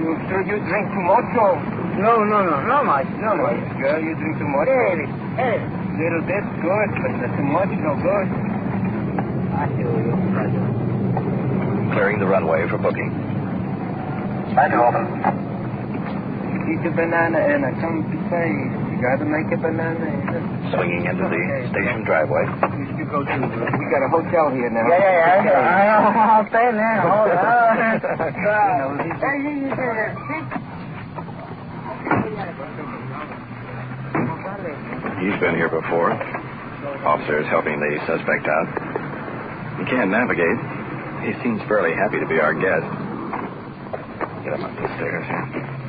You sure you drink too much, or? No much. Girl, you drink too much. Hey. Little bit, good, but not too much, no good. I feel you, President. Clearing the runway for booking. Back open. Eat the banana, and I come to say, you gotta make a banana. Swinging into the station driveway. We got a hotel here now. Yeah. I'll stay there. Hold He's been here before. Officers helping the suspect out. He can't navigate. He seems fairly happy to be our guest. Get him up the stairs here.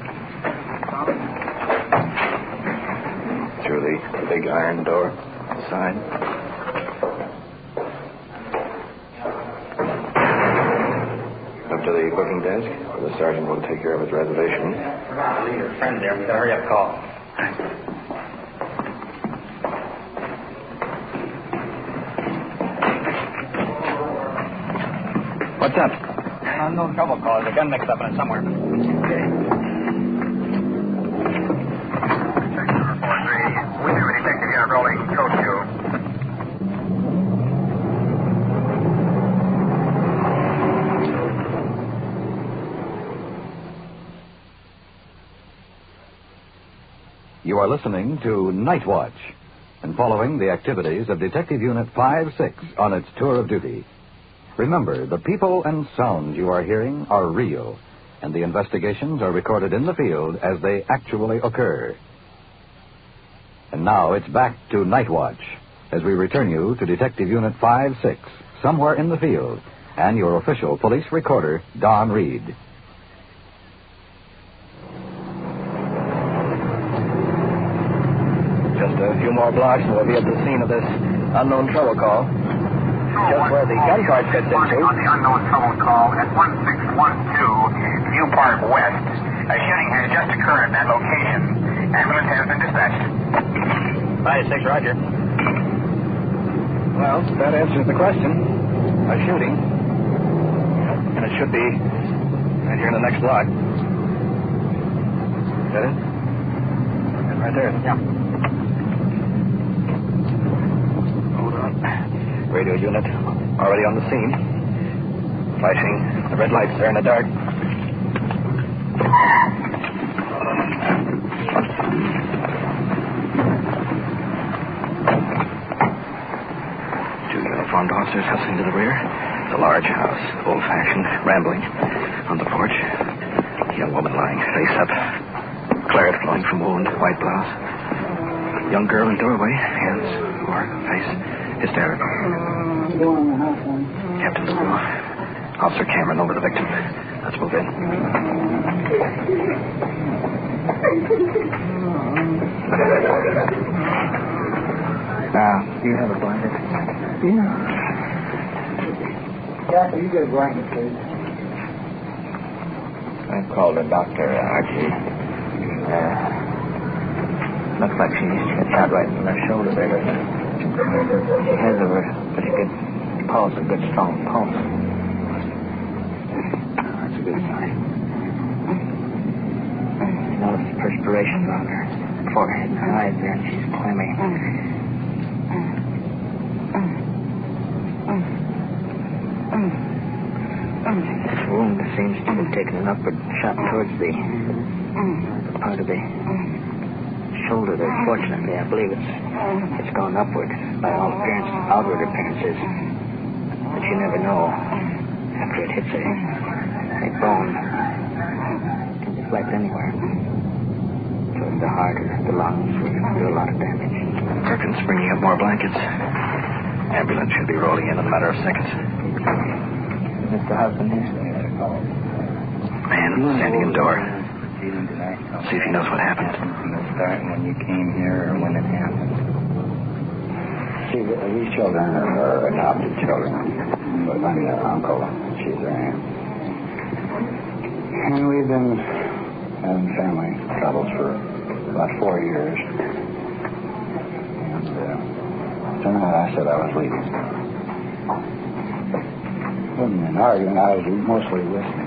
Through the big iron door inside. Up to the booking desk, where the sergeant will take care of his reservation. Leave your friend there. Hurry up, call. What's up? No trouble call. There's a gun mixed up in it somewhere. Okay. Section 43. We do a detective unit rolling. Code 2. You are listening to Night Watch and following the activities of Detective Unit 5-6 on its tour of duty. Remember, the people and sounds you are hearing are real, and the investigations are recorded in the field as they actually occur. And now it's back to Night Watch as we return you to Detective Unit 5-6, somewhere in the field, and your official police recorder, Don Reed. Just a few more blocks and we'll be at the scene of this unknown trouble call. Just where the gun cart fits into. On the unknown trouble call at 1612 View Park West. A shooting has just occurred at that location. Ambulance has been dispatched. 5-6, Roger. Well, that answers the question. A shooting. And it should be right here in the next block. Is that it? Right there. Yeah. Hold on. Radio unit already on the scene. Flashing the red lights there in the dark. Two uniformed officers hustling to the rear. It's a large house, old-fashioned, rambling. On the porch, a young woman lying face up. Claret flowing from wound, white blouse. Young girl in doorway, hands over face, hysterical. Captain LaRue, Officer Cameron over the victim. Let's move in. Now, do you have a blanket? Yeah. Doctor, you get a blanket, please. I called the doctor, Archie. Looks like she's shot right in the shoulder there. She has a pretty good pulse, a good strong pulse. That's a good sign. You notice the perspiration on her forehead and her eyes there, and she's clammy. This wound seems to have taken an upward shot towards the part of the shoulder there. Fortunately, I believe it's gone upward by all appearance, outward appearances. But you never know after it hits a bone. It can deflect anywhere. Towards the heart or the lungs will do a lot of damage. Perkins bringing up more blankets. Ambulance should be rolling in a matter of seconds. Mr. Hudson here. Man standing in door. See if he knows what happened. Starting when you came here or when it happened. See, these children are adopted children. But I'm their uncle. She's their aunt. And we've been having family troubles for about 4 years. And tonight I said I was leaving. Wasn't an argument. I was mostly listening.